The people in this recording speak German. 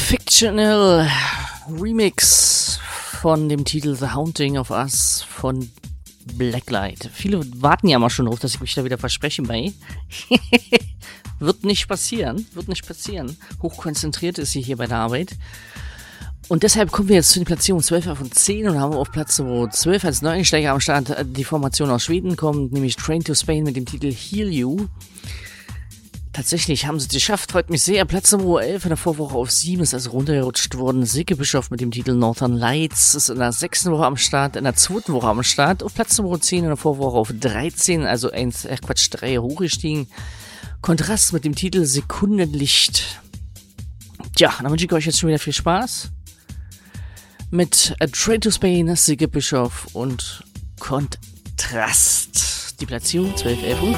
Fictional Remix von dem Titel The Haunting of Us von Blacklight. Viele warten ja mal schon drauf, dass ich mich da wieder verspreche bei. Wird nicht passieren. Hochkonzentriert ist sie hier bei der Arbeit. Und deshalb kommen wir jetzt zu den Platzierungen 12 von 10 und haben auf Platz 12 als Neuensteiger am Start die Formation aus Schweden kommt, nämlich Train to Spain mit dem Titel Heal You. Tatsächlich haben sie es geschafft, freut mich sehr. Platz Nummer 11 in der Vorwoche auf 7 ist also runtergerutscht worden. Silke Bischof mit dem Titel Northern Lights ist in der 6. Woche am Start, in der 2. Woche am Start. Auf Platz Nummer 10 in der Vorwoche auf 13, also 3 hochgestiegen. Kontrast mit dem Titel Sekundenlicht. Tja, dann wünsche ich euch jetzt schon wieder viel Spaß mit A Train to Spain, Silke Bischof und Kontrast. Die Platzierung 12, 11 und